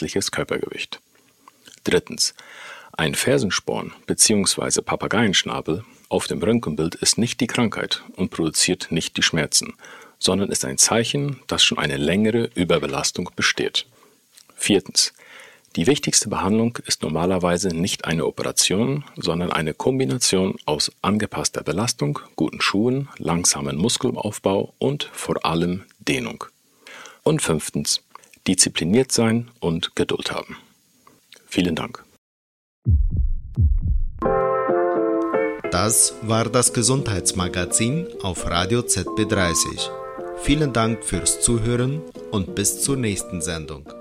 zusätzliches Körpergewicht. Drittens. Ein Fersensporn bzw. Papageienschnabel auf dem Röntgenbild ist nicht die Krankheit und produziert nicht die Schmerzen, sondern ist ein Zeichen, dass schon eine längere Überbelastung besteht. Viertens. Die wichtigste Behandlung ist normalerweise nicht eine Operation, sondern eine Kombination aus angepasster Belastung, guten Schuhen, langsamen Muskelaufbau und vor allem Dehnung. Und fünftens. Diszipliniert sein und Geduld haben. Vielen Dank. Das war das Gesundheitsmagazin auf Radio ZB30. Vielen Dank fürs Zuhören und bis zur nächsten Sendung.